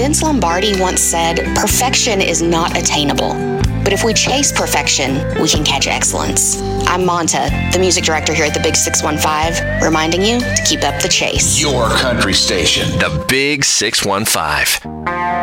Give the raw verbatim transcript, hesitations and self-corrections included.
Vince Lombardi once said, perfection is not attainable. But if we chase perfection, we can catch excellence. I'm Monta, the music director here at the Big six one five, reminding you to keep up the chase. Your country station, the Big six one five.